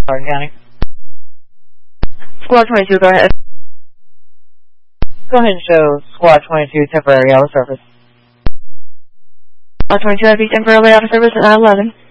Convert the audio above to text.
Hardin County. Squad 22, go ahead. Go ahead and show Squad 22 temporary out of service. Squad 22, I be temporarily out of service at 911.